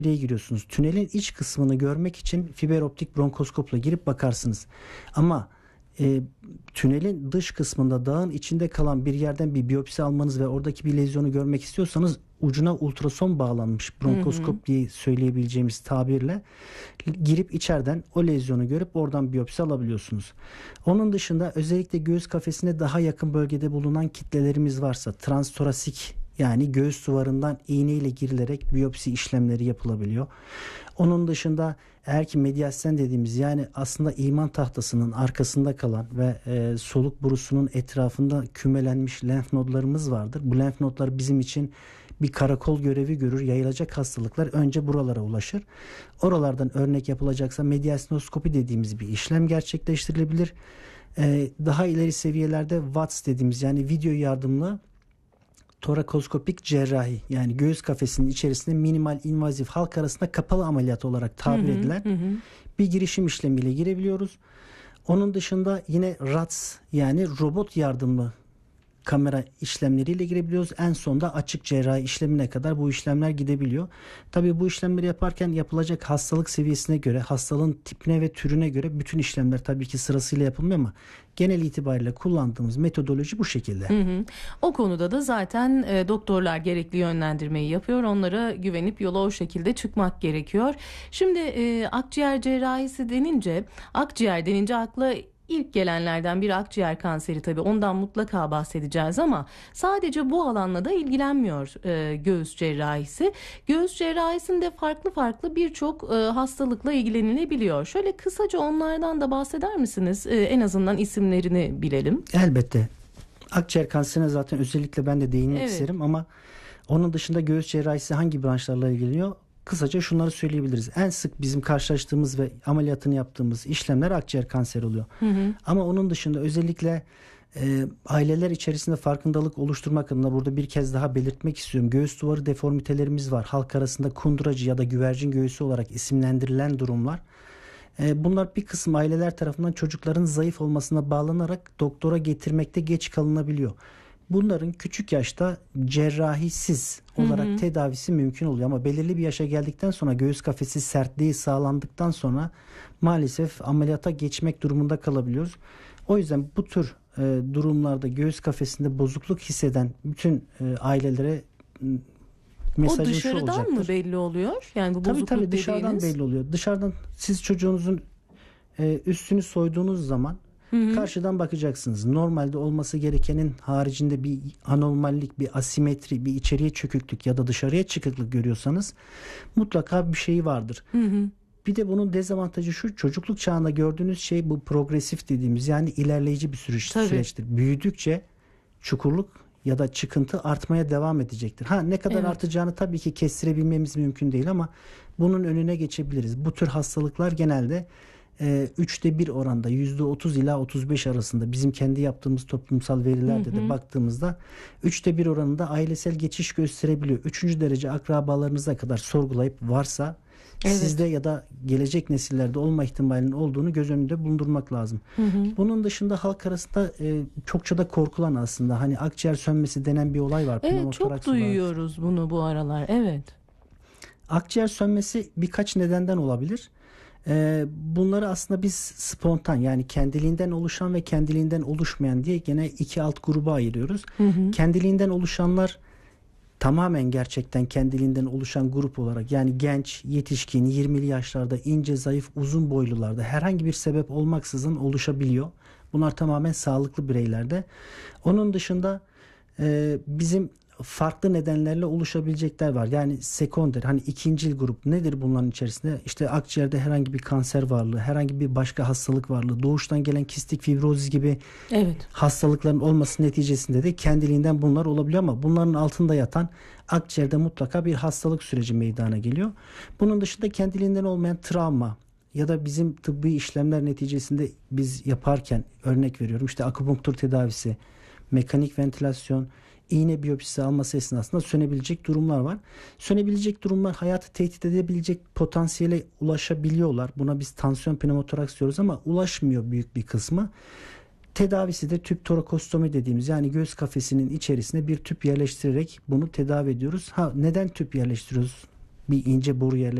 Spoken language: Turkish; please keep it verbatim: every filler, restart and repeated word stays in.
giriyorsunuz. Tünelin iç kısmını görmek için fiber optik bronkoskopla girip bakarsınız. Ama e, tünelin dış kısmında dağın içinde kalan bir yerden bir biyopsi almanız ve oradaki bir lezyonu görmek istiyorsanız ucuna ultrason bağlanmış bronkoskop hı hı. diye söyleyebileceğimiz tabirle girip içeriden o lezyonu görüp oradan biyopsi alabiliyorsunuz. Onun dışında özellikle göğüs kafesine daha yakın bölgede bulunan kitlelerimiz varsa transtorasik, yani göğüs duvarından iğneyle girilerek biyopsi işlemleri yapılabiliyor. Onun dışında eğer ki medyasyen dediğimiz, yani aslında iman tahtasının arkasında kalan ve e, soluk borusunun etrafında kümelenmiş lenf nodlarımız vardır. Bu lenf nodlar bizim için bir karakol görevi görür. Yayılacak hastalıklar önce buralara ulaşır. Oralardan örnek yapılacaksa medyasinoskopi dediğimiz bir işlem gerçekleştirilebilir. E, daha ileri seviyelerde W A T S dediğimiz, yani video yardımlı torakoskopik cerrahi, yani göğüs kafesinin içerisinde minimal invazif, halk arasında kapalı ameliyat olarak tabir hı hı, edilen hı. bir girişim işlemiyle girebiliyoruz. Onun dışında yine R A T S, yani robot yardımlı kamera işlemleriyle girebiliyoruz. En sonda açık cerrahi işlemine kadar bu işlemler gidebiliyor. Tabii bu işlemleri yaparken yapılacak hastalık seviyesine göre, hastalığın tipine ve türüne göre bütün işlemler tabii ki sırasıyla yapılmıyor ama genel itibariyle kullandığımız metodoloji bu şekilde. Hı hı. O konuda da zaten e, doktorlar gerekli yönlendirmeyi yapıyor. Onlara güvenip yola o şekilde çıkmak gerekiyor. Şimdi e, akciğer cerrahisi denince, akciğer denince akla İlk gelenlerden biri akciğer kanseri, tabii ondan mutlaka bahsedeceğiz ama sadece bu alanla da ilgilenmiyor e, göğüs cerrahisi. Göğüs cerrahisinde farklı farklı birçok e, hastalıkla ilgilenilebiliyor. Şöyle kısaca onlardan da bahseder misiniz? E, en azından isimlerini bilelim. Elbette. Akciğer kanserine zaten özellikle ben de değinmek evet. isterim ama onun dışında göğüs cerrahisi hangi branşlarla ilgileniyor? Kısaca şunları söyleyebiliriz. En sık bizim karşılaştığımız ve ameliyatını yaptığımız işlemler akciğer kanseri oluyor. Hı hı. Ama onun dışında özellikle e, aileler içerisinde farkındalık oluşturmak adına burada bir kez daha belirtmek istiyorum. Göğüs duvarı deformitelerimiz var. Halk arasında kunduracı ya da güvercin göğüsü olarak isimlendirilen durumlar. E, bunlar bir kısım aileler tarafından çocukların zayıf olmasına bağlanarak doktora getirmekte geç kalınabiliyor. Bunların küçük yaşta cerrahisiz olarak hı hı. tedavisi mümkün oluyor ama belirli bir yaşa geldikten sonra göğüs kafesi sertliği sağlandıktan sonra maalesef ameliyata geçmek durumunda kalabiliyoruz. O yüzden bu tür e, durumlarda göğüs kafesinde bozukluk hisseden bütün e, ailelere mesajım şu olacaktır. O dışarıdan mı belli oluyor? Yani bu tabii bozukluk tabii dediğiniz... dışarıdan belli oluyor. Dışarıdan siz çocuğunuzun e, üstünü soyduğunuz zaman Hı hı. karşıdan bakacaksınız. Normalde olması gerekenin haricinde bir anormallik, bir asimetri, bir içeriye çöküklük ya da dışarıya çıkıklık görüyorsanız mutlaka bir şey vardır. Hı hı. Bir de bunun dezavantajı şu: çocukluk çağında gördüğünüz şey bu progresif dediğimiz, yani ilerleyici bir süreç, süreçtir. Büyüdükçe çukurluk ya da çıkıntı artmaya devam edecektir. Ha ne kadar evet. artacağını tabii ki kestirebilmemiz mümkün değil ama bunun önüne geçebiliriz. Bu tür hastalıklar genelde üçte bir oranda yüzde otuz ila otuz beş arasında bizim kendi yaptığımız toplumsal verilerde hı hı. de baktığımızda üçte bir oranında ailesel geçiş gösterebiliyor. Üçüncü derece akrabalarınıza kadar sorgulayıp varsa evet. sizde ya da gelecek nesillerde olma ihtimalinin olduğunu göz önünde bulundurmak lazım. Hı hı. Bunun dışında halk arasında e, çokça da korkulan aslında hani akciğer sönmesi denen bir olay var. Evet, çok duyuyoruz olarak. Bunu bu aralar. Evet. Akciğer sönmesi birkaç nedenden olabilir. Bunları aslında biz spontan, yani kendiliğinden oluşan ve kendiliğinden oluşmayan diye gene iki alt gruba ayırıyoruz. Hı hı. Kendiliğinden oluşanlar tamamen gerçekten kendiliğinden oluşan grup olarak, yani genç, yetişkin, yirmili yaşlarda, ince, zayıf, uzun boylularda herhangi bir sebep olmaksızın oluşabiliyor. Bunlar tamamen sağlıklı bireylerde. Onun dışında e, bizim farklı nedenlerle oluşabilecekler var. Yani sekonder, hani ikincil grup nedir bunların içerisinde? İşte akciğerde herhangi bir kanser varlığı, herhangi bir başka hastalık varlığı, doğuştan gelen kistik fibrozis gibi evet. hastalıkların olması neticesinde de kendiliğinden bunlar olabiliyor ama bunların altında yatan akciğerde mutlaka bir hastalık süreci meydana geliyor. Bunun dışında kendiliğinden olmayan travma ya da bizim tıbbi işlemler neticesinde biz yaparken, örnek veriyorum, işte akupunktur tedavisi, mekanik ventilasyon, iğne biyopsisi alması esnasında sönebilecek durumlar var. Sönebilecek durumlar hayatı tehdit edebilecek potansiyele ulaşabiliyorlar. Buna biz tansiyon pneumotoraks diyoruz ama ulaşmıyor büyük bir kısmı. Tedavisi de tüp torakostomi dediğimiz, yani göğüs kafesinin içerisine bir tüp yerleştirerek bunu tedavi ediyoruz. Ha, neden tüp yerleştiriyoruz? bir ince boru yerleştirilmiş